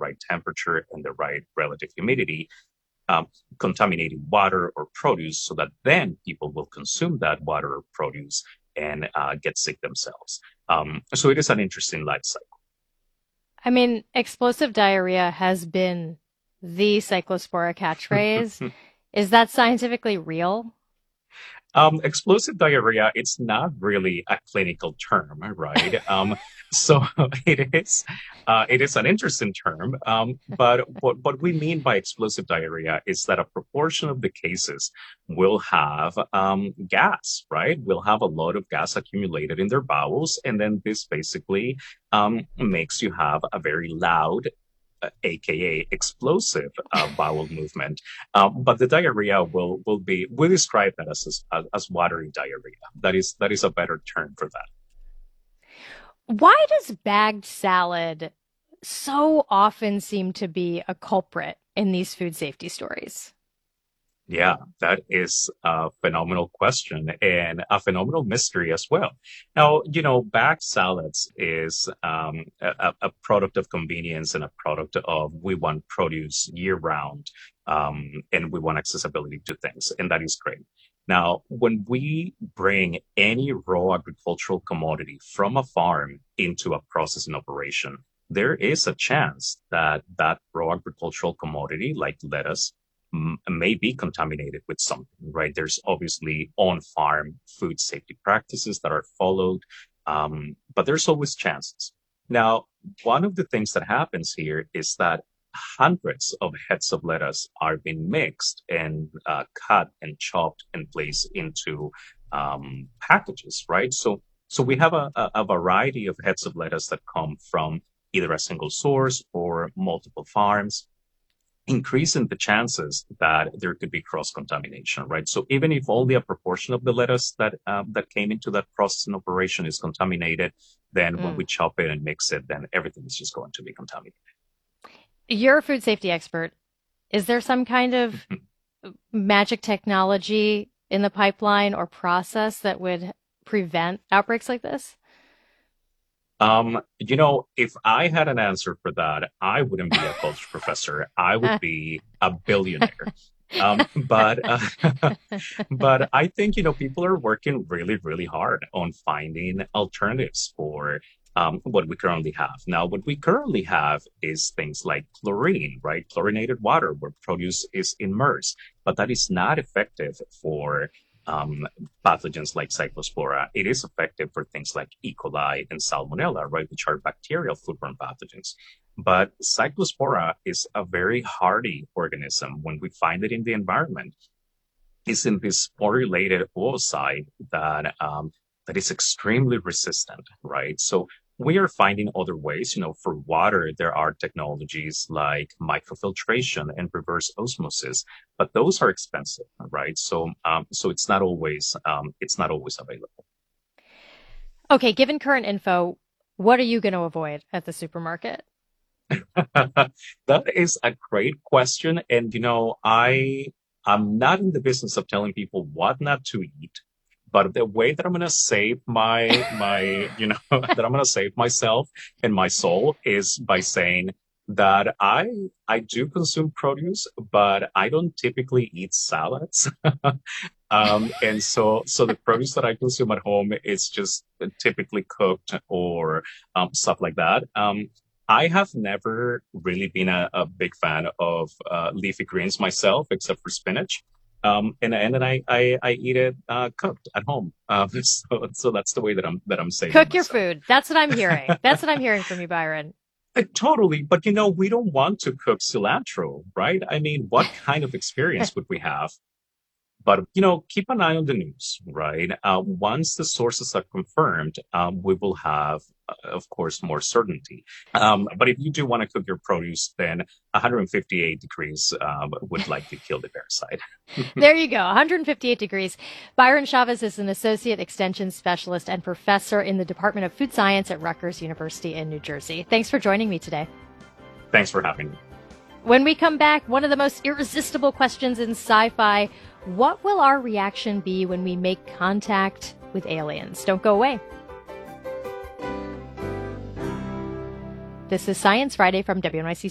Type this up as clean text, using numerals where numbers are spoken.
right temperature and the right relative humidity, contaminating water or produce so that then people will consume that water or produce and get sick themselves. So it is an interesting life cycle. I mean, explosive diarrhea has been the Cyclospora catchphrase. Is that scientifically real? Explosive diarrhea, it's not really a clinical term, right? So it is an interesting term. But what we mean by explosive diarrhea is that a proportion of the cases will have gas, right? Will have a lot of gas accumulated in their bowels, and then this basically makes you have a very loud aka explosive bowel movement. But the diarrhea will be we describe that as watery diarrhea. That is a better term for that. Why does bagged salad so often seem to be a culprit in these food safety stories? Yeah, that is a phenomenal question and a phenomenal mystery as well. Now, bagged salads is a product of convenience and a product of we want produce year round, and we want accessibility to things, and that is great. Now, when we bring any raw agricultural commodity from a farm into a processing operation, there is a chance that that raw agricultural commodity, like lettuce, may be contaminated with something, right? There's obviously on-farm food safety practices that are followed, but there's always chances. Now, one of the things that happens here is that hundreds of heads of lettuce are being mixed and cut and chopped and placed into packages, right? So we have a variety of heads of lettuce that come from either a single source or multiple farms, increasing the chances that there could be cross-contamination, right? So even if only a proportion of the lettuce that came into that processing operation is contaminated, then when Mm. we chop it and mix it, then everything is just going to be contaminated. You're a food safety expert. Is there some kind of magic technology in the pipeline or process that would prevent outbreaks like this? If I had an answer for that, I wouldn't be a college professor. I would be a billionaire. But but I think people are working really, really hard on finding alternatives for what we currently have. Now, what we currently have is things like chlorine, right? Chlorinated water where produce is immersed, but that is not effective for um, pathogens like Cyclospora. It is effective for things like E. coli and Salmonella, right, which are bacterial foodborne pathogens. But Cyclospora is a very hardy organism when we find it in the environment. It's in this sporulated oocyte that is extremely resistant, right? So we are finding other ways. For water, there are technologies like microfiltration and reverse osmosis, but those are expensive, right? So it's not always available. Okay, given current info, what are you going to avoid at the supermarket? That is a great question. And, I'm not in the business of telling people what not to eat, but the way that I'm going to save that I'm going to save myself and my soul is by saying that I do consume produce, but I don't typically eat salads. And so the produce that I consume at home is just typically cooked or stuff like that. I have never really been a big fan of leafy greens myself, except for spinach. And then I eat it cooked at home. So that's the way that I'm saving Cook your myself. food. That's what I'm hearing. That's what I'm hearing from you, Byron. Totally, but we don't want to cook cilantro, right? I mean, what kind of experience would we have? But keep an eye on the news, right? Once the sources are confirmed, we will have, of course, more certainty. But if you do want to cook your produce, then 158 degrees would likely kill the parasite. There you go, 158 degrees. Byron Chavez is an associate extension specialist and professor in the Department of Food Science at Rutgers University in New Jersey. Thanks for joining me today. Thanks for having me. When we come back, one of the most irresistible questions in sci-fi: what will our reaction be when we make contact with aliens? Don't go away. This is Science Friday from WNYC